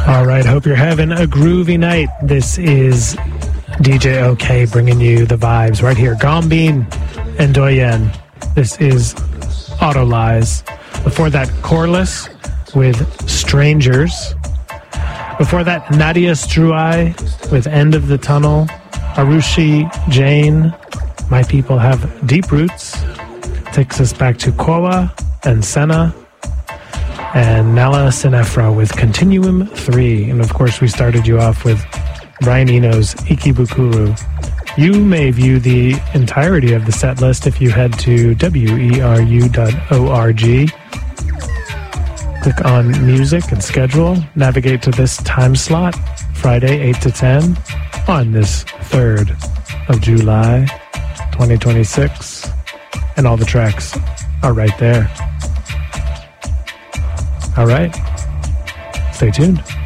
All right, hope you're having a groovy night. This is DJ OK bringing you the vibes right here. Gombeen and Doyen. This is Autolies. Before that, Corliss with Strangers. Before that, Nadia Struai with End of the Tunnel. Arushi Jain, My People Have Deep Roots. Takes us back to Koa and Senna. And Nala Sinefra with Continuum 3. And of course, we started you off with Brian Eno's Ikebukuro. You may view the entirety of the set list if you head to weru.org. Click on Music and Schedule. Navigate to this time slot, Friday 8 to 10, on this 3rd of July, 2026. And all the tracks are right there. All right. Stay tuned.